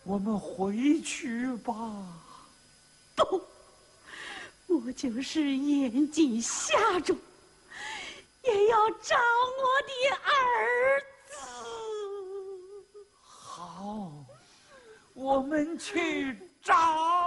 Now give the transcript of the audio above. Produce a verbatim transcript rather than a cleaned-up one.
我们回去吧。 不，我就是眼睛瞎住，也要找我的儿子。 好，我们去找。